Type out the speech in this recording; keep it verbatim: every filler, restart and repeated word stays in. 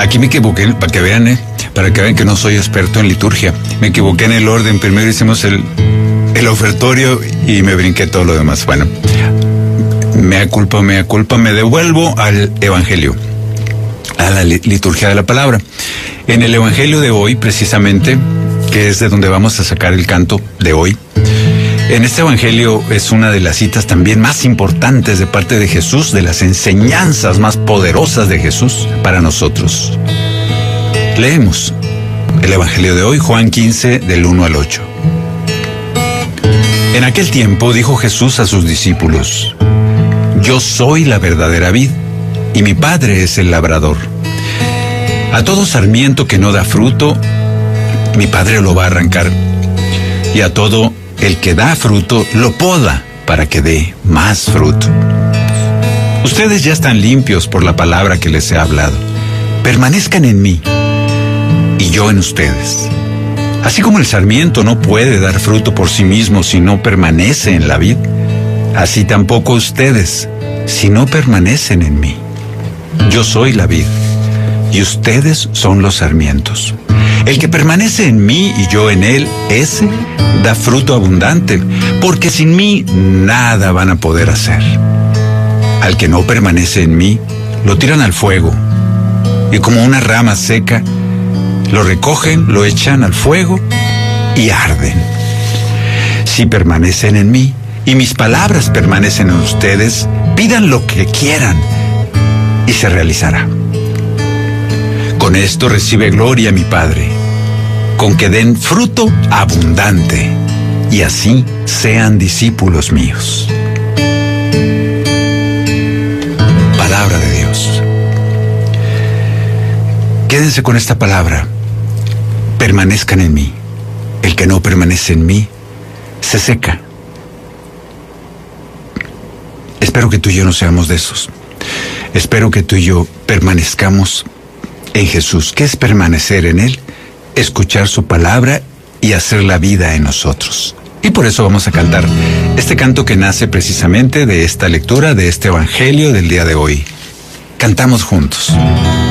Aquí me equivoqué, para que vean, ¿eh? Para que vean que no soy experto en liturgia. Me equivoqué en el orden. Primero hicimos el, el ofertorio y me brinqué todo lo demás. Bueno, mea culpa, mea culpa, me devuelvo al Evangelio, a la liturgia de la palabra. En el Evangelio de hoy, precisamente, que es de donde vamos a sacar el canto de hoy, en este Evangelio es una de las citas también más importantes de parte de Jesús, de las enseñanzas más poderosas de Jesús para nosotros. Leemos el Evangelio de hoy, Juan quince, del uno al ocho. En aquel tiempo dijo Jesús a sus discípulos: Yo soy la verdadera vid, y mi Padre es el labrador. A todo sarmiento que no da fruto, mi Padre lo va a arrancar, y a todo el que da fruto lo poda para que dé más fruto. Ustedes ya están limpios por la palabra que les he hablado. Permanezcan en mí y yo en ustedes. Así como el sarmiento no puede dar fruto por sí mismo si no permanece en la vid, así tampoco ustedes si no permanecen en mí. Yo soy la vid y ustedes son los sarmientos. El que permanece en mí y yo en él, ese da fruto abundante, porque sin mí nada van a poder hacer. Al que no permanece en mí, lo tiran al fuego, y como una rama seca, lo recogen, lo echan al fuego y arden. Si permanecen en mí y mis palabras permanecen en ustedes, pidan lo que quieran y se realizará. Con esto recibe gloria mi Padre, con que den fruto abundante, y así sean discípulos míos. Palabra de Dios. Quédense con esta palabra. Permanezcan en mí. El que no permanece en mí se seca. Espero que tú y yo no seamos de esos. Espero que tú y yo permanezcamos en Jesús. ¿Qué es permanecer en Él? Escuchar su palabra y hacer la vida en nosotros. Y por eso vamos a cantar este canto que nace precisamente de esta lectura, de este Evangelio del día de hoy. Cantamos juntos.